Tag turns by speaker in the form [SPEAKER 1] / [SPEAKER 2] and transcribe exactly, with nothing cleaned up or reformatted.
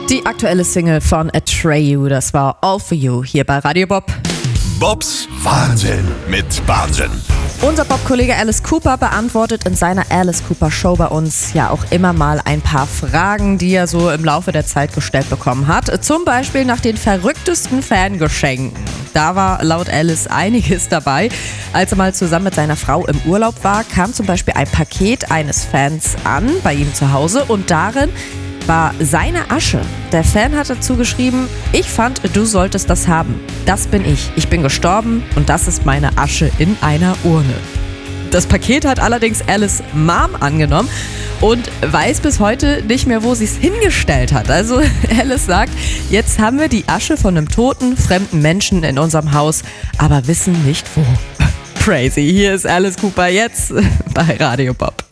[SPEAKER 1] Die aktuelle Single von Atreyu, das war All For You hier bei Radio Bob.
[SPEAKER 2] Bobs Wahnsinn mit Wahnsinn.
[SPEAKER 1] Unser Bob-Kollege Alice Cooper beantwortet in seiner Alice Cooper Show bei uns ja auch immer mal ein paar Fragen, die er so im Laufe der Zeit gestellt bekommen hat. Zum Beispiel nach den verrücktesten Fangeschenken. Da war laut Alice einiges dabei. Als er mal zusammen mit seiner Frau im Urlaub war, kam zum Beispiel ein Paket eines Fans an bei ihm zu Hause und darin war seine Asche. Der Fan hat dazu geschrieben: Ich fand, du solltest das haben. Das bin ich. Ich bin gestorben und das ist meine Asche in einer Urne. Das Paket hat allerdings Alice Mom angenommen und weiß bis heute nicht mehr, wo sie es hingestellt hat. Also Alice sagt, jetzt haben wir die Asche von einem toten, fremden Menschen in unserem Haus, aber wissen nicht wo. Crazy. Hier ist Alice Cooper jetzt bei Radio Bob.